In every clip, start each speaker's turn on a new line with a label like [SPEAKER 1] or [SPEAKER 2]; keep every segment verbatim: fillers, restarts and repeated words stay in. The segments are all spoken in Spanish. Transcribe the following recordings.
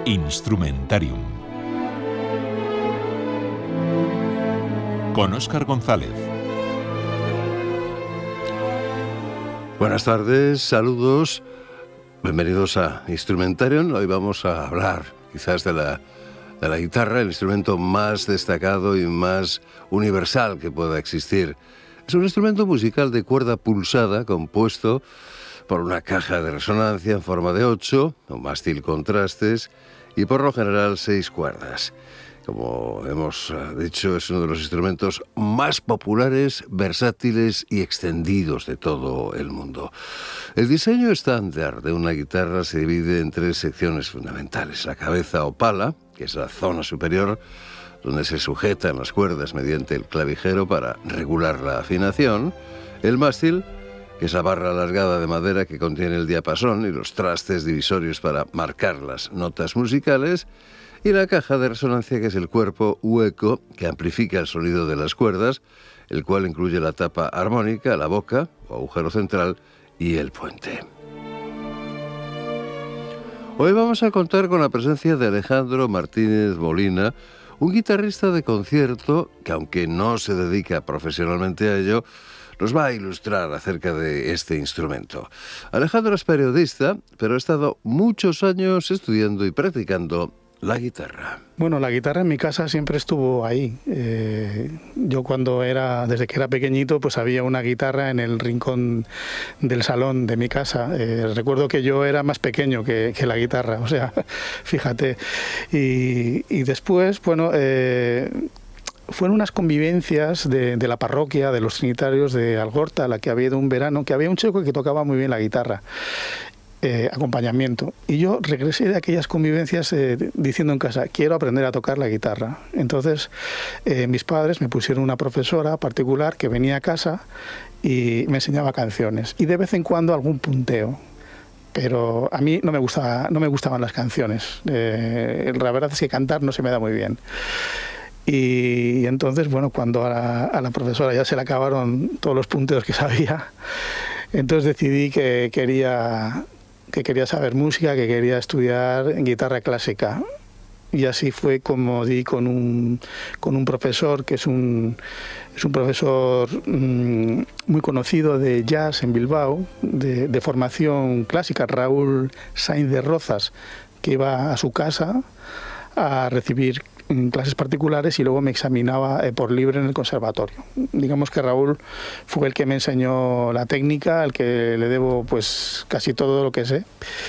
[SPEAKER 1] Instrumentarium con Óscar González.
[SPEAKER 2] Buenas tardes, saludos, bienvenidos a Instrumentarium. Hoy vamos a hablar quizás de la, de la guitarra, el instrumento más destacado y más universal que pueda existir. Es un instrumento musical de cuerda pulsada compuesto por una caja de resonancia en forma de ocho, un mástil con trastes y por lo general seis cuerdas. Como hemos dicho, es uno de los instrumentos más populares, versátiles y extendidos de todo el mundo. El diseño estándar de una guitarra se divide en tres secciones fundamentales. La cabeza o pala, que es la zona superior, donde se sujetan las cuerdas mediante el clavijero para regular la afinación. El mástil, que es la barra alargada de madera que contiene el diapasón y los trastes divisorios para marcar las notas musicales. Y la caja de resonancia, que es el cuerpo hueco que amplifica el sonido de las cuerdas, el cual incluye la tapa armónica, la boca o agujero central y el puente. Hoy vamos a contar con la presencia de Alejandro Martínez Molina, un guitarrista de concierto que, aunque no se dedica profesionalmente a ello, nos va a ilustrar acerca de este instrumento. Alejandro es periodista, pero ha estado muchos años estudiando y practicando la guitarra.
[SPEAKER 3] Bueno, la guitarra en mi casa siempre estuvo ahí. Eh, yo cuando era, desde que era pequeñito, pues había una guitarra en el rincón del salón de mi casa. Eh, recuerdo que yo era más pequeño que, que la guitarra, o sea, fíjate. Y, y después, bueno, eh, fueron unas convivencias de, de la parroquia, de los trinitarios de Algorta, a la que había ido un verano, que había un chico que tocaba muy bien la guitarra. Eh, acompañamiento, y yo regresé de aquellas convivencias eh, diciendo en casa, quiero aprender a tocar la guitarra. Entonces eh, mis padres me pusieron una profesora particular que venía a casa y me enseñaba canciones y de vez en cuando algún punteo, pero a mí no me gustaba, no me gustaban las canciones. Eh, la verdad es que cantar no se me da muy bien. Y entonces, bueno, cuando a la, a la profesora ya se le acabaron todos los punteos que sabía, entonces decidí que quería que quería saber música, que quería estudiar guitarra clásica. Y así fue como di con un, con un profesor que es un, es un profesor mmm, muy conocido de jazz en Bilbao, de, de formación clásica, Raúl Sainz de Rozas, que iba a su casa a recibir en clases particulares y luego me examinaba eh, por libre en el conservatorio. Digamos que Raúl fue el que me enseñó la técnica, al que le debo pues casi todo lo que sé.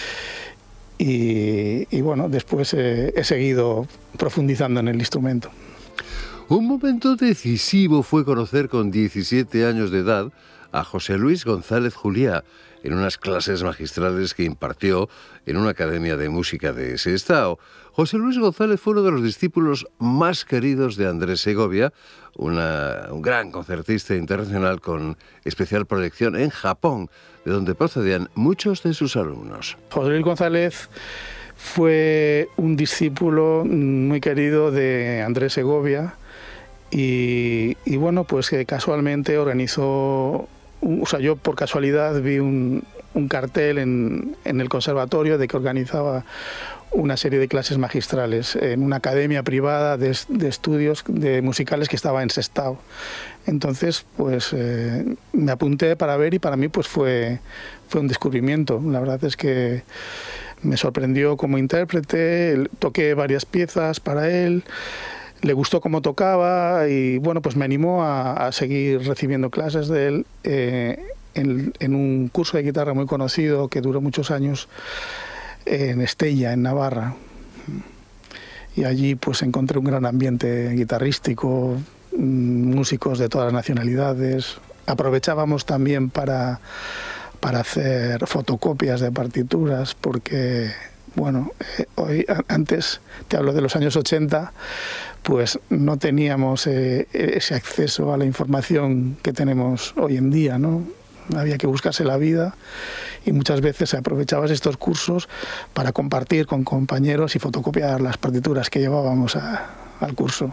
[SPEAKER 3] Y, y bueno, después eh, he seguido profundizando en el instrumento.
[SPEAKER 2] Un momento decisivo fue conocer con diecisiete años de edad a José Luis González Juliá en unas clases magistrales que impartió en una academia de música de Sestao. José Luis González fue uno de los discípulos más queridos de Andrés Segovia, una, un gran concertista internacional con especial proyección en Japón, de donde procedían muchos de sus alumnos.
[SPEAKER 3] José Luis González fue un discípulo muy querido de Andrés Segovia y, y bueno, pues que casualmente organizó, o sea, yo por casualidad vi un, un cartel en, en el conservatorio de que organizaba una serie de clases magistrales en una academia privada de, de estudios de musicales que estaba en Sestao. Entonces, pues eh, me apunté para ver y para mí pues fue, fue un descubrimiento. La verdad es que me sorprendió como intérprete, toqué varias piezas para él, le gustó cómo tocaba y bueno, pues me animó a, a seguir recibiendo clases de él eh, en, en un curso de guitarra muy conocido que duró muchos años en Estella, en Navarra. Y allí pues encontré un gran ambiente guitarrístico, músicos de todas las nacionalidades. Aprovechábamos también para, para hacer fotocopias de partituras, porque, bueno, eh, hoy, antes, te hablo de los años ochenta, pues no teníamos eh, ese acceso a la información que tenemos hoy en día, ¿no? Había que buscarse la vida y muchas veces aprovechabas estos cursos para compartir con compañeros y fotocopiar las partituras que llevábamos a, al curso.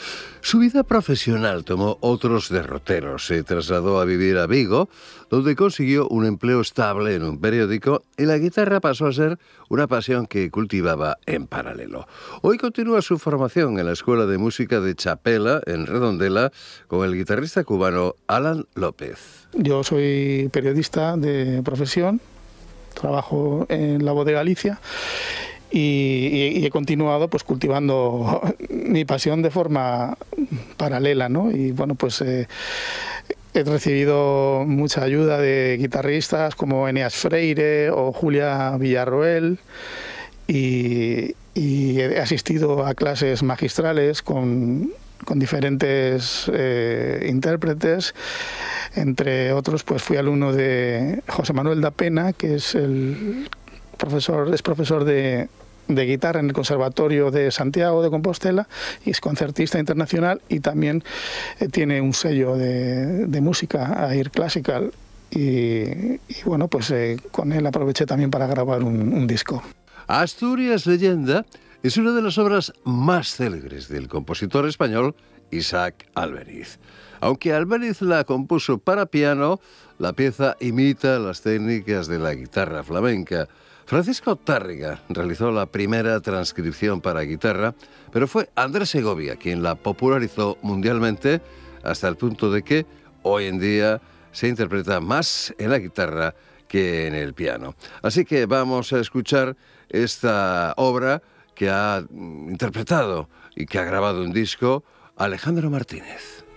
[SPEAKER 2] Su vida profesional tomó otros derroteros. Se trasladó a vivir a Vigo, donde consiguió un empleo estable en un periódico y la guitarra pasó a ser una pasión que cultivaba en paralelo. Hoy continúa su formación en la Escuela de Música de Chapela, en Redondela, con el guitarrista cubano Alan López.
[SPEAKER 3] Yo soy periodista de profesión, trabajo en La Voz de Galicia. Y, y, y he continuado pues cultivando mi pasión de forma paralela, ¿no? Y bueno, pues eh, he recibido mucha ayuda de guitarristas como Eneas Freire o Julia Villarroel y, y he asistido a clases magistrales con, con diferentes eh, intérpretes. Entre otros, pues fui alumno de José Manuel da Pena, que es el profesor, es profesor de de guitarra en el Conservatorio de Santiago de Compostela y es concertista internacional y también eh, tiene un sello de, de música, Air Classical, y, y bueno, pues eh, con él aproveché también para grabar un, un disco.
[SPEAKER 2] Asturias Leyenda es una de las obras más célebres del compositor español Isaac Albéniz. Aunque Albéniz la compuso para piano, la pieza imita las técnicas de la guitarra flamenca. Francisco Tárrega realizó la primera transcripción para guitarra, pero fue Andrés Segovia quien la popularizó mundialmente hasta el punto de que hoy en día se interpreta más en la guitarra que en el piano. Así que vamos a escuchar esta obra que ha interpretado y que ha grabado un disco Alejandro Martínez.